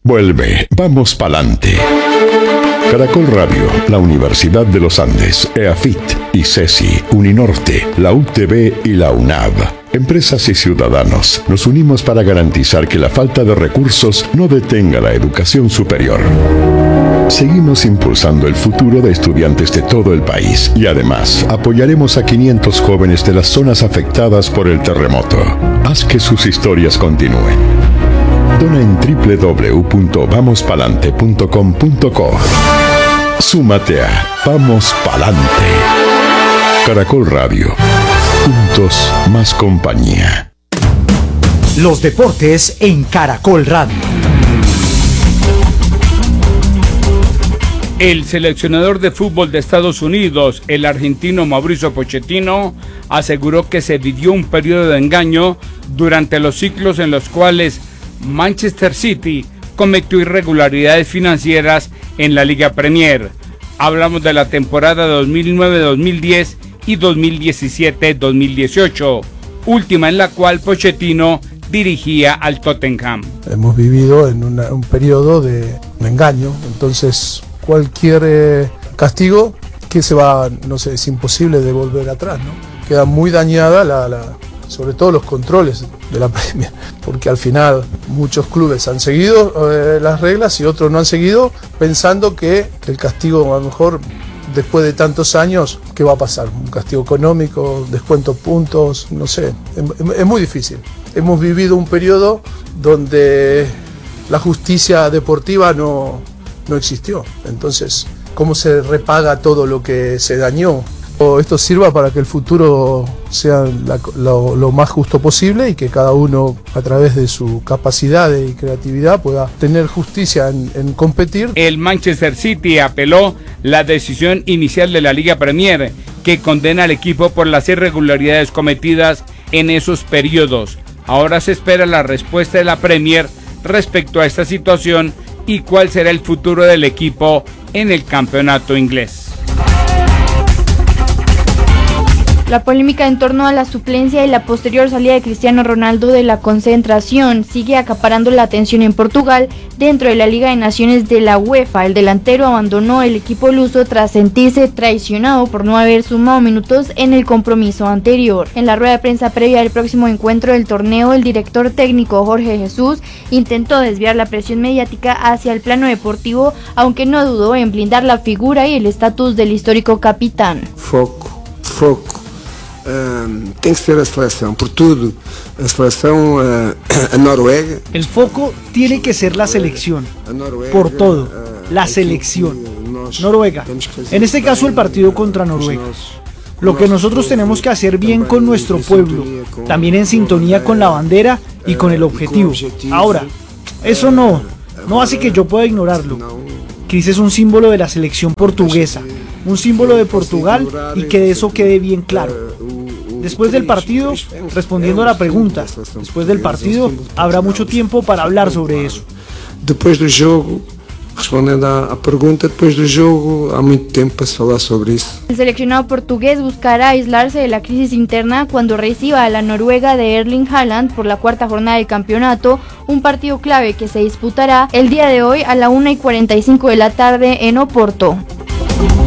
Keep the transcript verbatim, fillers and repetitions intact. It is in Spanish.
Vuelve, vamos pa'lante. Caracol Radio, la Universidad de los Andes, EAFIT, ICESI, Uninorte, la U T B y la UNAV. Empresas y ciudadanos, nos unimos para garantizar que la falta de recursos no detenga la educación superior. Seguimos impulsando el futuro de estudiantes de todo el país y además apoyaremos a quinientos jóvenes de las zonas afectadas por el terremoto. Haz que sus historias continúen. Dona en doble u doble u doble u punto vamos palante punto com punto co. Súmate a Vamos Palante. Caracol Radio. Juntos más compañía. Los deportes en Caracol Radio. El seleccionador de fútbol de Estados Unidos, el argentino Mauricio Pochettino, aseguró que se vivió un periodo de engaño durante los ciclos en los cuales Manchester City cometió irregularidades financieras en la Liga Premier. Hablamos de la temporada dos mil nueve dos mil diez y dos mil diecisiete dos mil dieciocho, última en la cual Pochettino dirigía al Tottenham. Hemos vivido en una, un periodo de, de engaño, entonces cualquier eh, castigo que se va, no sé, es imposible de volver atrás, ¿no? Queda muy dañada la, la sobre todo los controles de la Premier, porque al final muchos clubes han seguido eh, las reglas y otros no han seguido, pensando que, que el castigo a lo mejor después de tantos años, ¿qué va a pasar? Un castigo económico, descuento puntos, no sé, es, es muy difícil. Hemos vivido un periodo donde la justicia deportiva no, no existió, entonces, ¿cómo se repaga todo lo que se dañó? O esto sirva para que el futuro sea la, lo, lo más justo posible y que cada uno a través de su capacidad y creatividad pueda tener justicia en, en competir. El Manchester City apeló la decisión inicial de la Liga Premier que condena al equipo por las irregularidades cometidas en esos periodos. Ahora se espera la respuesta de la Premier respecto a esta situación y cuál será el futuro del equipo en el campeonato inglés. La polémica en torno a la suplencia y la posterior salida de Cristiano Ronaldo de la concentración sigue acaparando la atención en Portugal dentro de la Liga de Naciones de la UEFA. El delantero abandonó el equipo luso tras sentirse traicionado por no haber sumado minutos en el compromiso anterior. En la rueda de prensa previa al próximo encuentro del torneo, el director técnico Jorge Jesús intentó desviar la presión mediática hacia el plano deportivo, aunque no dudó en blindar la figura y el estatus del histórico capitán. Foco, foco. Uh, tem que ser a seleção, por tudo, a seleção, uh, a Noruega. El foco tiene que ser la selección, por todo, la selección, Noruega, en este caso el partido contra Noruega. Lo que nosotros tenemos que hacer bien con nuestro pueblo, también en sintonía con la bandera y con el objetivo. Ahora, eso no, no hace que yo pueda ignorarlo. Cris es un símbolo de la selección portuguesa, un símbolo de Portugal, y que de eso quede bien claro. Después del partido, respondiendo a la pregunta, después del partido habrá mucho tiempo para hablar sobre eso. Después del jogo, respondendo a pregunta, después del jogo, há muito tempo para falar sobre eso. El seleccionado portugués buscará aislarse de la crisis interna cuando reciba a la Noruega de Erling Haaland por la cuarta jornada del campeonato, un partido clave que se disputará el día de hoy a la una y cuarenta y cinco de la tarde en Oporto.